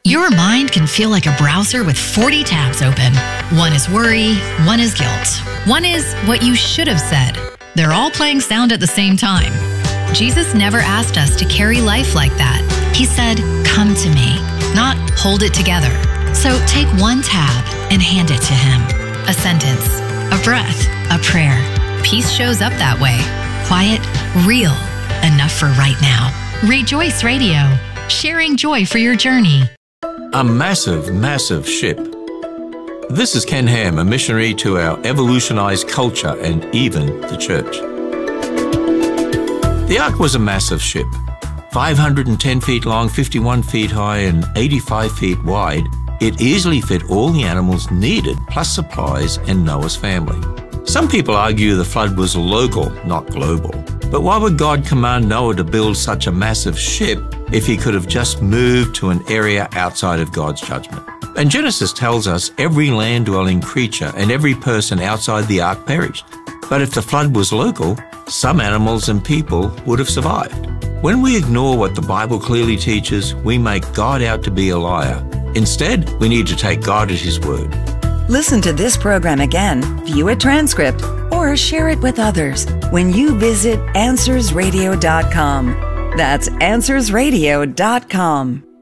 Your mind can feel like a browser with 40 tabs open. One is worry, one is guilt, one is what you should have said. They're all playing sound at the same time. Jesus never asked us to carry life like that. He said, "Come to me," not "hold it together." So take one tab and hand it to him. A sentence, a breath, a prayer. Peace shows up that way. Quiet, real, enough for right now. Rejoice Radio, sharing joy for your journey. A massive, massive ship. This is Ken Ham, a missionary to our evolutionized culture and even the church. The Ark was a massive ship, 510 feet long, 51 feet high, and 85 feet wide. It easily fit all the animals needed, plus supplies and Noah's family. Some people argue the flood was local, not global. But why would God command Noah to build such a massive ship if he could have just moved to an area outside of God's judgment? And Genesis tells us every land-dwelling creature and every person outside the ark perished. But if the flood was local, some animals and people would have survived. When we ignore what the Bible clearly teaches, we make God out to be a liar. Instead, we need to take God at His word. Listen to this program again, view a transcript, or share it with others when you visit AnswersRadio.com. That's AnswersRadio.com.